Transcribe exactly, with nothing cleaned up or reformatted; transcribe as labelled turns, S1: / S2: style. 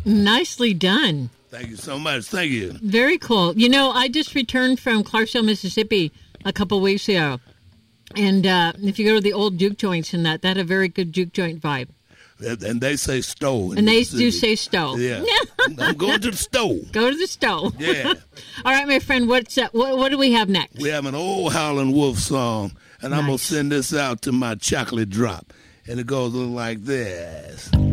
S1: Nicely done.
S2: Thank you so much. Thank you.
S1: Very cool. You know, I just returned from Clarksville, Mississippi a couple weeks ago. And uh, if you go to the old juke joints and that, that had a very good juke joint vibe.
S2: And they say stove.
S1: And they do say stove.
S2: Yeah. I'm going to the stove.
S1: Go to the stove.
S2: Yeah.
S1: All right, my friend, what's uh, what, what do we have next?
S2: We have an old Howlin' Wolf song, and nice. I'm going to send this out to my chocolate drop. And it goes like this.